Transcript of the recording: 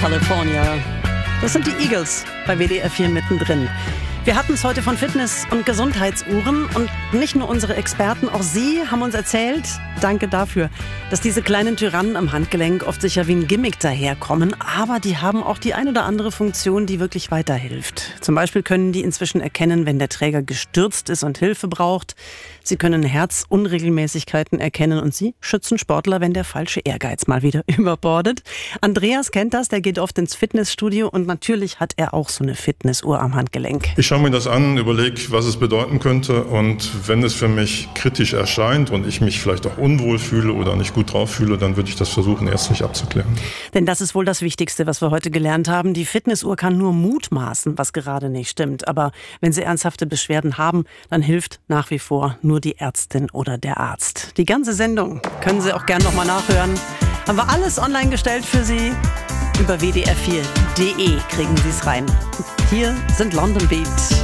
California. Das sind die Eagles bei WDR 4 mittendrin. Wir hatten es heute von Fitness- und Gesundheitsuhren und nicht nur unsere Experten, auch Sie haben uns erzählt, danke dafür, dass diese kleinen Tyrannen am Handgelenk oft sicher wie ein Gimmick daherkommen, aber die haben auch die ein oder andere Funktion, die wirklich weiterhilft. Zum Beispiel können die inzwischen erkennen, wenn der Träger gestürzt ist und Hilfe braucht. Sie können Herzunregelmäßigkeiten erkennen und sie schützen Sportler, wenn der falsche Ehrgeiz mal wieder überbordet. Andreas kennt das, der geht oft ins Fitnessstudio und natürlich hat er auch so eine Fitnessuhr am Handgelenk. Ich schaue mir das an, überlege, was es bedeuten könnte, und wenn es für mich kritisch erscheint und ich mich vielleicht auch unwohl fühle oder nicht gut drauf fühle, dann würde ich das versuchen, ärztlich abzuklären. Denn das ist wohl das Wichtigste, was wir heute gelernt haben. Die Fitnessuhr kann nur mutmaßen, was gerade nicht stimmt. Aber wenn Sie ernsthafte Beschwerden haben, dann hilft nach wie vor nur die Ärztin oder der Arzt. Die ganze Sendung können Sie auch gern nochmal nachhören. Haben wir alles online gestellt für Sie. Über wdr4.de kriegen Sie es rein. Hier sind London Beat.